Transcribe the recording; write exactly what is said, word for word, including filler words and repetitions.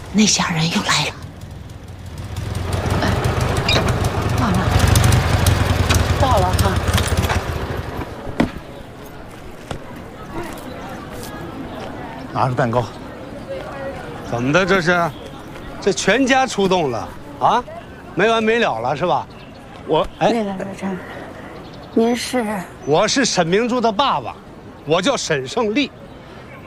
那家人又来了。 到了，到了哈。 拿着蛋糕。 怎么的这是？这全家出动了啊？没完没了了是吧？我哎， 那个这，您是？ 我是沈明珠的爸爸，我叫沈胜利。